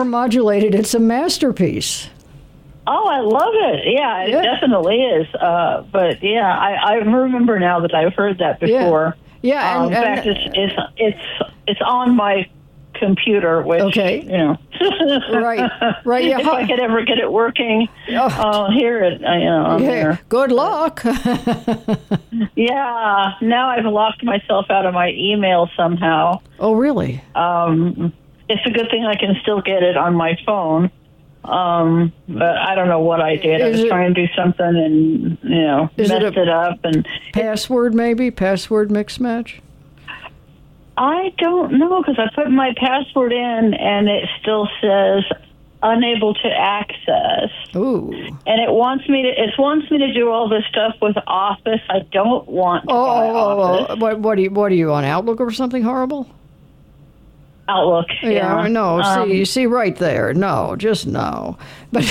modulated. It's a masterpiece. Oh, I love it. Yeah, it definitely is. But yeah, I remember now that I've heard that before. Yeah, in fact, it's on my computer, which right. Yeah, if I could ever get it working, I'll hear it. There. Good luck. Yeah, now I've locked myself out of my email somehow. Oh, really? It's a good thing I can still get it on my phone. But I don't know what I did. I was trying to do something and, messed it up. And password, maybe? Password mix match? I don't know, because I put my password in and it still says unable to access. Ooh. And it wants me to do all this stuff with Office. I don't want to buy Office. What are you on, Outlook or something horrible? Outlook. Yeah, no. See right there. No, just no. But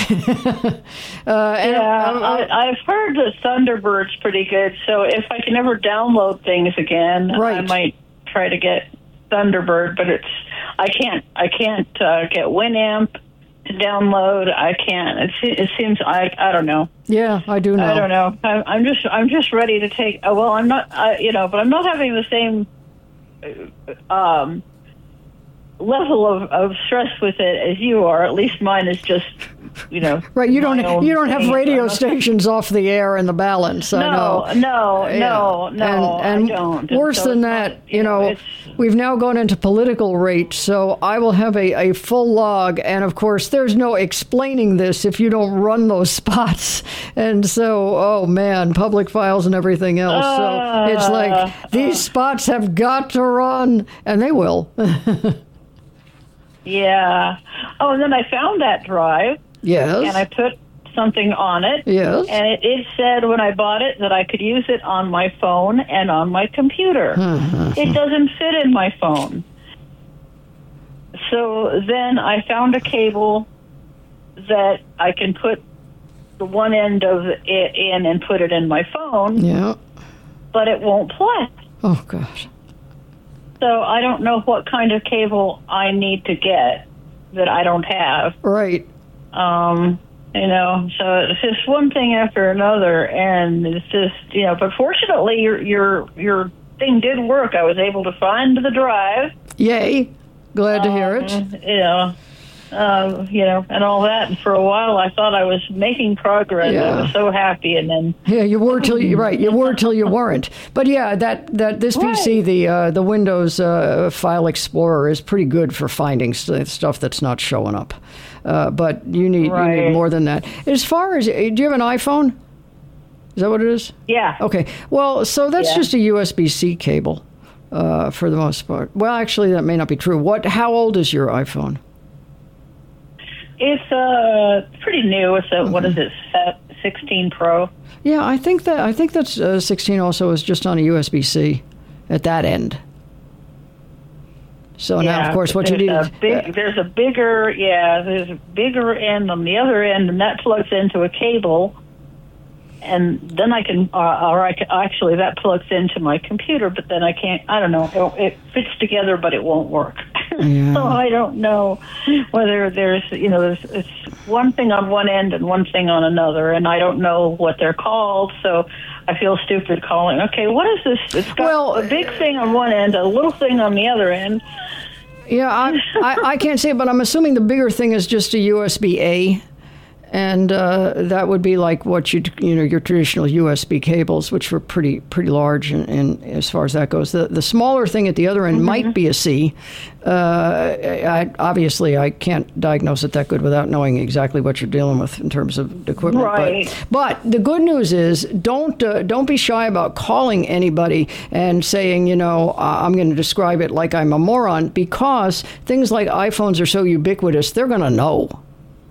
I've heard that Thunderbird's pretty good. So if I can ever download things again, I might try to get Thunderbird. But I can't get Winamp to download. I can't. It seems I don't know. Yeah, I do know. I don't know. I'm just ready to take. Well, I'm not. But I'm not having the same level of stress with it as you are. At least mine is just, right. You don't have radio stations off the air in the balance. No, I know. I don't. Worse than that, we've now gone into political rates, so I will have a full log, and of course, there's no explaining this if you don't run those spots, and so, oh man, public files and everything else. So it's like these spots have got to run, and they will. Yeah. Oh, and then I found that drive. Yes. And I put something on it. Yes. And it said when I bought it that I could use it on my phone and on my computer. It doesn't fit in my phone. So then I found a cable that I can put the one end of it in and put it in my phone. Yeah. But it won't play. Oh, gosh. So I don't know what kind of cable I need to get that I don't have. Right. So it's just one thing after another, and it's just, but fortunately your thing did work. I was able to find the drive. Yay. Glad to hear it. And all that. And for a while, I thought I was making progress. Yeah. I was so happy, and then you were till you weren't. But yeah, this PC, the Windows File Explorer, is pretty good for finding stuff that's not showing up. But you need more than that. As far as, do you have an iPhone? Is that what it is? Yeah. Okay. Well, so that's just a USB-C cable for the most part. Well, actually, that may not be true. How old is your iPhone? It's pretty new. It's what is it, 16 Pro? Yeah, I think that's 16 also is just on a USB-C at that end. So now, of course, what you need there's a bigger end on the other end, and that plugs into a cable. And then I can, actually, that plugs into my computer, but then I can't, I don't know, it fits together, but it won't work. Yeah. So I don't know whether there's it's one thing on one end and one thing on another, and I don't know what they're called, so I feel stupid calling. Okay, what is this? It's got a big thing on one end, a little thing on the other end. Yeah, I can't say it, but I'm assuming the bigger thing is just a USB-A. And that would be like what your traditional USB cables, which were pretty large, and as far as that goes, the smaller thing at the other end might be a C. Obviously, I can't diagnose it that good without knowing exactly what you're dealing with in terms of equipment. Right. But the good news is, don't be shy about calling anybody and saying, I'm going to describe it like I'm a moron, because things like iPhones are so ubiquitous, they're going to know.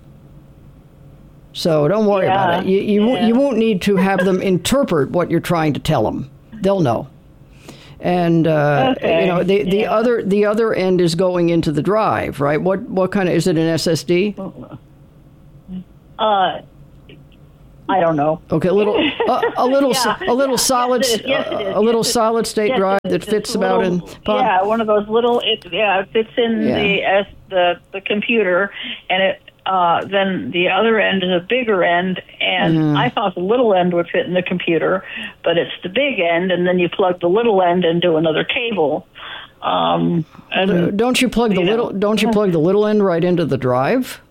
So don't worry about it. You won't need to have them interpret what you're trying to tell them. They'll know. And the other end is going into the drive, right? What kind of, is it an SSD? I don't know. Okay, a little solid state drive that fits about in. Yeah, one of those little. It fits in the computer, and it. Then the other end is a bigger end, and I thought the little end would fit in the computer, but it's the big end, and then you plug the little end into another cable. And don't you plug the little end right into the drive?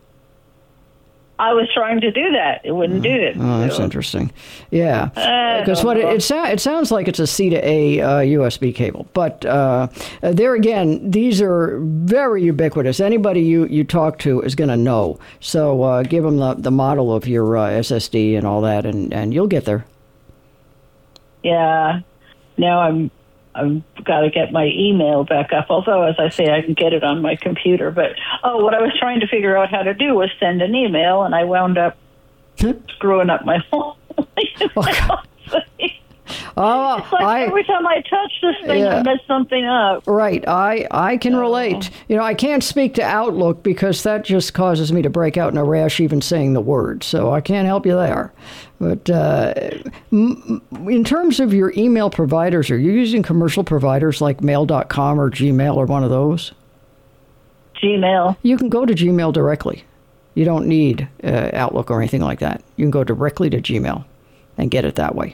I was trying to do that. It wouldn't do it. Oh, that's interesting. Yeah, because it sounds like it's a C to A USB cable. But there again, these are very ubiquitous. Anybody you talk to is going to know. So give them the model of your SSD and all that, and you'll get there. Yeah. Now I've got to get my email back up, although, as I say, I can get it on my computer. But, what I was trying to figure out how to do was send an email, and I wound up screwing up my whole It's like every time I touch this thing, I mess something up. Right. I can relate. I can't speak to Outlook because that just causes me to break out in a rash even saying the word. So I can't help you there. But in terms of your email providers, are you using commercial providers like Mail.com or Gmail or one of those? Gmail. You can go to Gmail directly. You don't need Outlook or anything like that. You can go directly to Gmail and get it that way.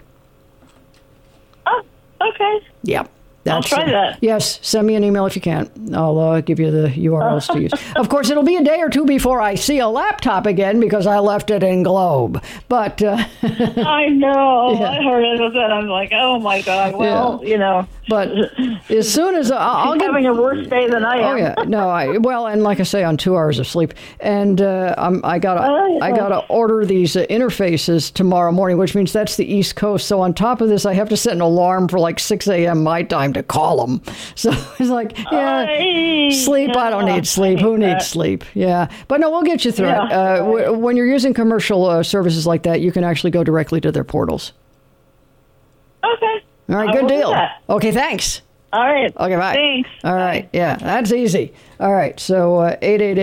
Okay. Yeah. I'll try that. Yes. Send me an email if you can. I'll give you the URLs to use. Of course, it'll be a day or two before I see a laptop again because I left it in Globe. But I know. Yeah. I heard it and I'm like, oh my God. Well, But as soon as I'll get having a worse day than I am. Oh yeah. No, and like I say, on 2 hours of sleep, and I gotta order these interfaces tomorrow morning, which means that's the East Coast. So on top of this, I have to set an alarm for like 6 a.m. my time to call them. So it's like, sleep. I don't need sleep. Who needs sleep? Yeah. But no, we'll get you through it. When you're using commercial services like that, you can actually go directly to their portals. Okay. All right. Good deal. Okay. Thanks. All right. Okay, bye. Thanks. All right. Yeah, that's easy. All right. So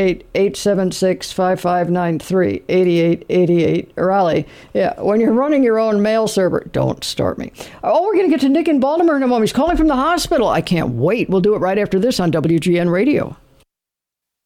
888-876-5593, 8888. Raleigh. Yeah, when you're running your own mail server, don't start me. We're going to get to Nick in Baltimore in a moment. He's calling from the hospital. I can't wait. We'll do it right after this on WGN Radio.